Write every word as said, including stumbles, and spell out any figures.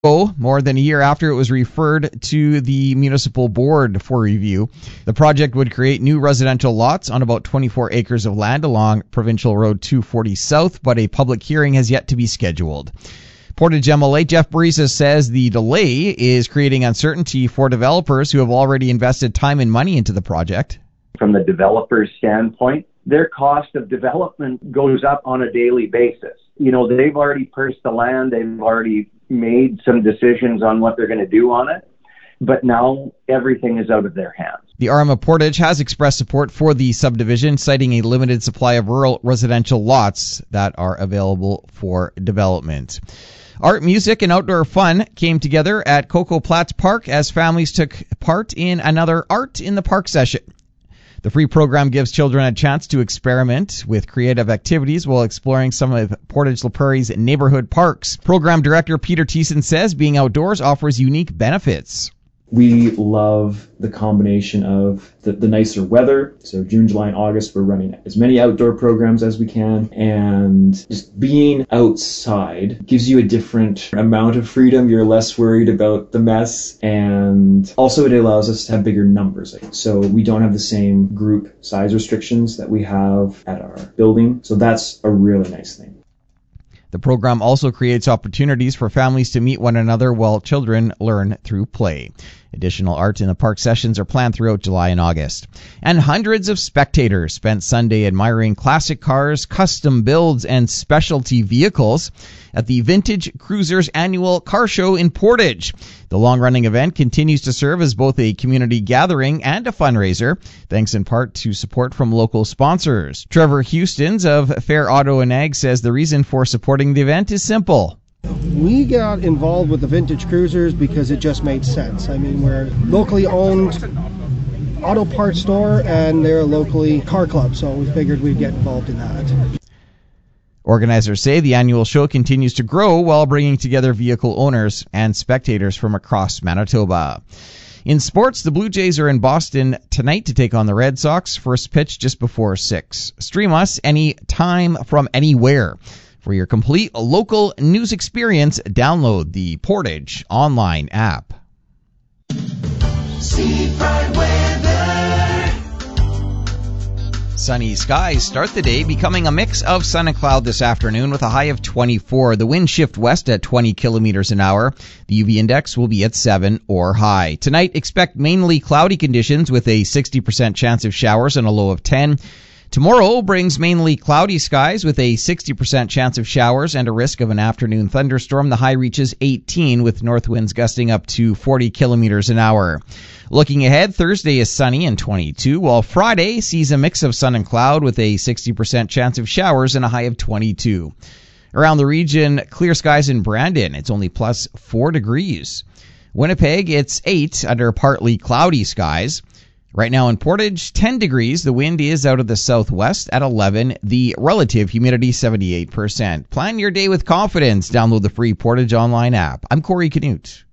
Oh, more than a year after it was referred to the municipal board for review. The project would create new residential lots on about twenty-four acres of land along Provincial Road two forty South, but a public hearing has yet to be scheduled. Portage M L A Jeff Bariza says the delay is creating uncertainty for developers who have already invested time and money into the project. From the developer's standpoint, their cost of development goes up on a daily basis. You know, they've already purchased the land, they've already made some decisions on what they're going to do on it, but now everything is out of their hands. The R M of Portage has expressed support for the subdivision, citing a limited supply of rural residential lots that are available for development. Art, music, and outdoor fun came together at Coco Platts Park as families took part in another Art in the Park session. The free program gives children a chance to experiment with creative activities while exploring some of Portage La Prairie's neighborhood parks. Program director Peter Thiessen says being outdoors offers unique benefits. We love the combination of the, the nicer weather. So June, July, and August, we're running as many outdoor programs as we can. And just being outside gives you a different amount of freedom. You're less worried about the mess. And also it allows us to have bigger numbers. So we don't have the same group size restrictions that we have at our building. So that's a really nice thing. The program also creates opportunities for families to meet one another while children learn through play. Additional Art in the Park sessions are planned throughout July and August. And hundreds of spectators spent Sunday admiring classic cars, custom builds, and specialty vehicles at the Vintage Cruisers annual car show in Portage. The long-running event continues to serve as both a community gathering and a fundraiser, thanks in part to support from local sponsors. Trevor Houstons of Fair Auto and Ag says the reason for supporting the event is simple. We got involved with the Vintage Cruisers because it just made sense. I mean, we're a locally owned auto parts store and they're a locally car club, so we figured we'd get involved in that. Organizers say the annual show continues to grow while bringing together vehicle owners and spectators from across Manitoba. In sports, the Blue Jays are in Boston tonight to take on the Red Sox. First pitch just before six. Stream us any time from anywhere. For your complete local news experience, download the Portage online app. Seafront weather. Sunny skies start the day, becoming a mix of sun and cloud this afternoon with a high of twenty-four. The wind shift west at twenty kilometers an hour. The U V index will be at seven or high. Tonight, expect mainly cloudy conditions with a sixty percent chance of showers and a low of ten. Tomorrow brings mainly cloudy skies with a sixty percent chance of showers and a risk of an afternoon thunderstorm. The high reaches eighteen with north winds gusting up to forty kilometers an hour. Looking ahead, Thursday is sunny and twenty-two, while Friday sees a mix of sun and cloud with a sixty percent chance of showers and a high of twenty-two. Around the region, clear skies in Brandon. It's only plus four degrees. Winnipeg, it's eight under partly cloudy skies. Right now in Portage, ten degrees. The wind is out of the southwest at eleven. The relative humidity, seventy-eight percent. Plan your day with confidence. Download the free Portage online app. I'm Corey Canute.